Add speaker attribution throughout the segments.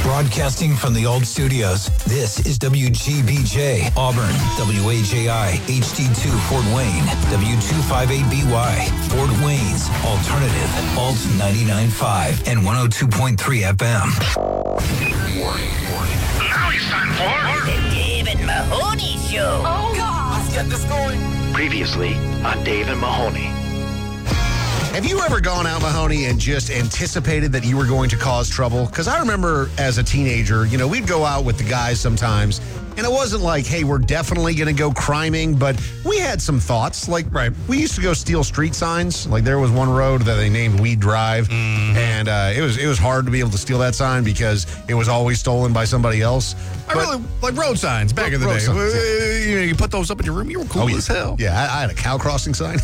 Speaker 1: Broadcasting from the old studios, this is WGBJ, Auburn, WAJI, HD2, Fort Wayne, W258BY, Fort Wayne's Alternative, Alt 99.5 and 102.3 FM.
Speaker 2: Now it's time for
Speaker 3: The Dave and Mahoney Show.
Speaker 2: Oh, God. Let's get this going.
Speaker 4: Previously on Dave and Mahoney.
Speaker 5: Have you ever gone out, Mahoney, and just anticipated that you were going to cause trouble? Because I remember as a teenager, we'd go out with the guys sometimes, and it wasn't like, hey, we're definitely going to go criming, but we had some thoughts. Like, we used to go steal street signs. Like, there was one road that they named Weed Drive, and it was hard to be able to steal that sign because it was always stolen by somebody else.
Speaker 6: I really like road signs back in the day.
Speaker 5: Signs,
Speaker 6: yeah. You put those up in your room, you were cool as hell.
Speaker 5: Yeah, I had a cow crossing sign.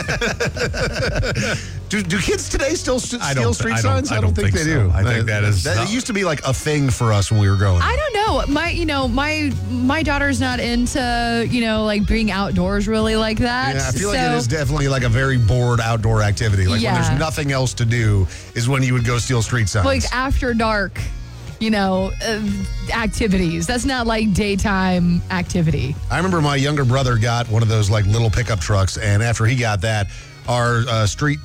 Speaker 5: Do kids today still steal street signs? I don't think they do.
Speaker 6: I think
Speaker 5: that used to be like a thing for us when we were growing up.
Speaker 7: I don't know. My daughter's not into, like being outdoors really like that.
Speaker 5: Yeah, I feel like it is definitely like a very bored outdoor activity. Like when there's nothing else to do is when you would go steal street signs.
Speaker 7: Like after dark, activities. That's not like daytime activity.
Speaker 5: I remember my younger brother got one of those like little pickup trucks, and after he got that, our street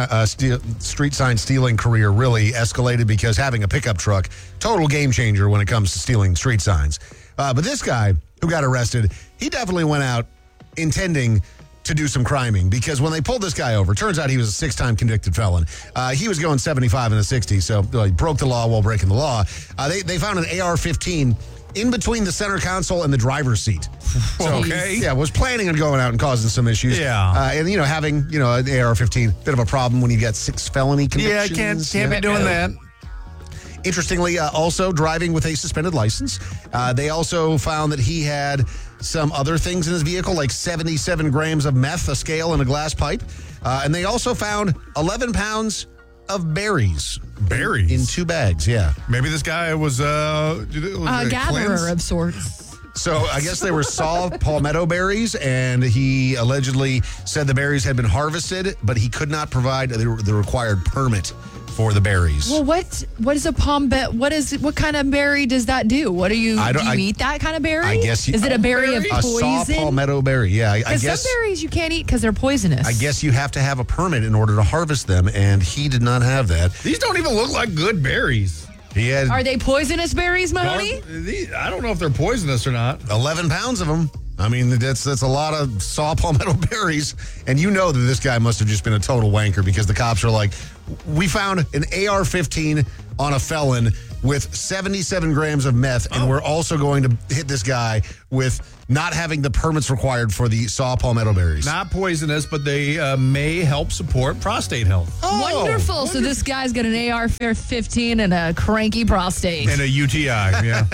Speaker 5: sign stealing career really escalated because having a pickup truck, total game changer when it comes to stealing street signs. But this guy who got arrested, he definitely went out intending to do some criming because when they pulled this guy over, turns out he was a 6-time convicted felon. He was going 75 in the 60s, so he broke the law while breaking the law. They found an AR-15 in between the center console and the driver's seat. So, was planning on going out and causing some issues.
Speaker 6: Yeah.
Speaker 5: And, having, an AR-15, bit of a problem when you got 6 felony convictions.
Speaker 6: Yeah, can't be doing that.
Speaker 5: Interestingly, also driving with a suspended license. They also found that he had some other things in his vehicle, like 77 grams of meth, a scale, and a glass pipe. And they also found 11 pounds of berries.
Speaker 6: Berries?
Speaker 5: In 2 bags, yeah.
Speaker 6: Maybe this guy was
Speaker 7: a gatherer of sorts.
Speaker 5: So I guess they were saw palmetto berries, and he allegedly said the berries had been harvested, but he could not provide the required permit for the berries.
Speaker 7: Well, what is a what kind of berry does that do? Do you eat that kind of berry?
Speaker 5: I guess
Speaker 7: is it a berry of poison?
Speaker 5: A saw palmetto berry, yeah. I guess
Speaker 7: some berries you can't eat because they're poisonous.
Speaker 5: I guess you have to have a permit in order to harvest them, and he did not have that.
Speaker 6: These don't even look like good berries.
Speaker 7: Are they poisonous berries, Mahoney?
Speaker 6: I don't know if they're poisonous or not.
Speaker 5: 11 pounds of them. I mean, that's a lot of saw palmetto berries. And you know that this guy must have just been a total wanker because the cops are like, we found an AR-15 on a felon with 77 grams of meth, and we're also going to hit this guy with not having the permits required for the saw palmetto berries.
Speaker 6: Not poisonous, but they may help support prostate health.
Speaker 7: Wonderful. So this guy's got an AR-15 and a cranky prostate.
Speaker 6: And a UTI, yeah.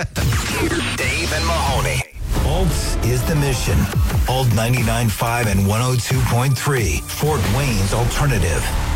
Speaker 1: Dave and Mahoney. Alt is the mission. Alt 99.5 and 102.3. Fort Wayne's Alternative.